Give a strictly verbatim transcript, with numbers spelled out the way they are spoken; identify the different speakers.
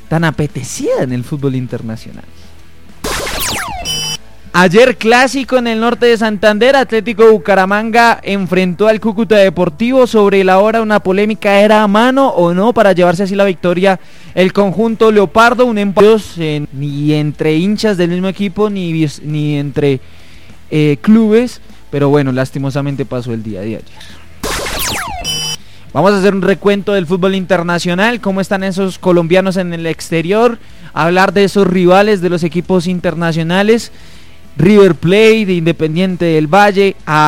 Speaker 1: tan apetecida en el fútbol internacional. Ayer clásico en el norte de Santander, Atlético Bucaramanga enfrentó al Cúcuta Deportivo. Sobre la hora una polémica, ¿era a mano o no para llevarse así la victoria el conjunto leopardo? Un empate eh, ni entre hinchas del mismo equipo ni, ni entre eh, clubes, pero bueno, lastimosamente pasó el día de ayer. Vamos a hacer un recuento del fútbol internacional, cómo están esos colombianos en el exterior, hablar de esos rivales de los equipos internacionales. River Plate, de Independiente del Valle, a